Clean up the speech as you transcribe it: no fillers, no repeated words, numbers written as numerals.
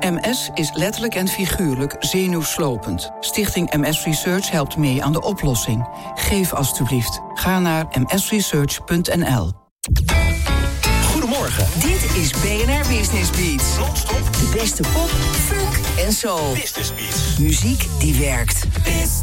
MS is letterlijk en figuurlijk zenuwslopend. Stichting MS Research helpt mee aan de oplossing. Geef alstublieft. Ga naar msresearch.nl. Goedemorgen. Dit is BNR Business Beats. Non-stop. De beste pop, funk en soul. Business Beats. Muziek die werkt.